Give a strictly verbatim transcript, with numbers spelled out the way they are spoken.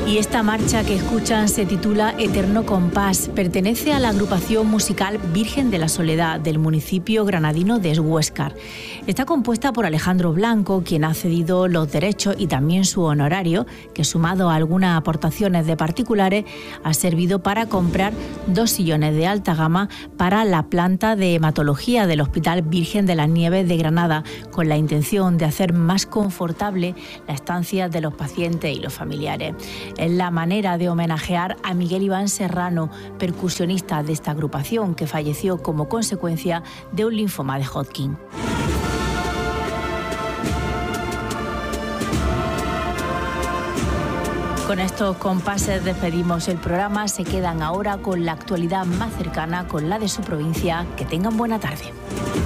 Y esta marcha que escuchan se titula Eterno Compás. Pertenece a la agrupación musical Virgen de la Soledad del municipio granadino de Huéscar. Está compuesta por Alejandro Blanco, quien ha cedido los derechos y también su honorario, que sumado a algunas aportaciones de particulares ha servido para comprar dos sillones de alta gama para la planta de hematología del Hospital Virgen de las Nieves de Granada, con la intención de hacer más confortable la estancia de los pacientes y los familiares. Es la manera de homenajear a Miguel Iván Serrano, percusionista de esta agrupación, que falleció como consecuencia de un linfoma de Hodgkin. Con estos compases despedimos el programa. Se quedan ahora con la actualidad más cercana, con la de su provincia. Que tengan buena tarde.